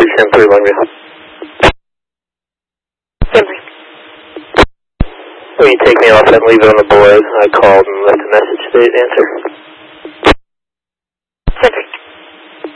Sam 3 Longview. Kimberly. Will you take me off and leave it on the board? I called and left a message. They didn't answer.